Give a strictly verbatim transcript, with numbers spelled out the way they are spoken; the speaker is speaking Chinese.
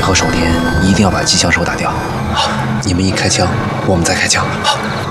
和守田一定要把机枪手打掉。好，你们一开枪，我们再开枪。好。